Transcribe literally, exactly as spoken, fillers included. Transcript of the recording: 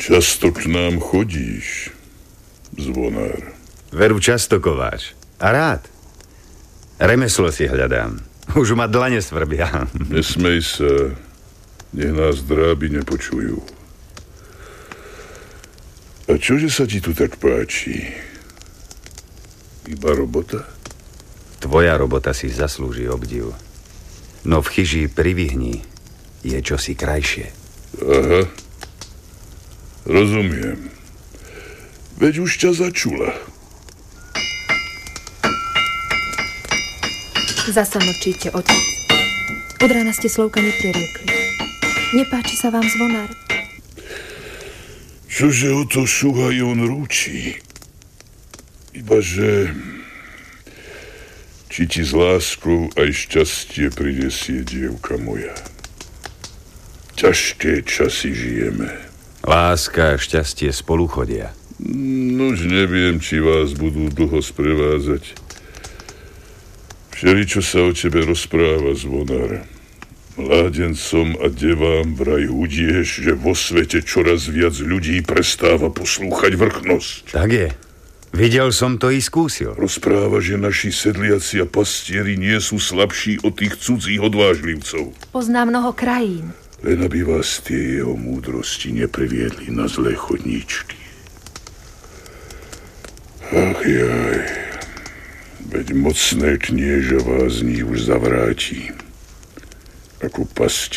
Často k nám chodíš, zvonár. Veru často, kováč. A rád. Remeslo si hľadám. Už ma dlane svrbia. Nesmej sa. Nech nás dráby nepočujú. A čože sa ti tu tak páči? Iba robota? Tvoja robota si zaslúži obdiv. No v chyži pri Vyhni je čosi krajšie. Aha. Rozumiem. Veď už ťa začula. Zasa mlčíte, otec. Od rána ste slovka nepririekli. Nepáči sa vám zvonár? Čože o to šúhaj on rúči. Ibaže či ti s láskou aj šťastie prinesie, dievka moja. Ťažké časy žijeme. Láska a šťastie spolu chodia. Nož neviem, či vás budú dlho sprevázať. Všeličo sa o tebe rozpráva, zvonár. Mládencom a devám vraj hudieš, že vo svete čoraz viac ľudí prestáva poslúchať vrchnosť. Tak je. Videl som to i skúsil. Rozpráva, že naši sedliaci a pastieri nie sú slabší od tých cudzích odvážlivcov. Pozná mnoho krajín. Len aby vás tie jeho múdrosti nepriviedli na zlé chodníčky. Ach jaj, veď mocné knieža vás z nich už zavráti. Ako pasť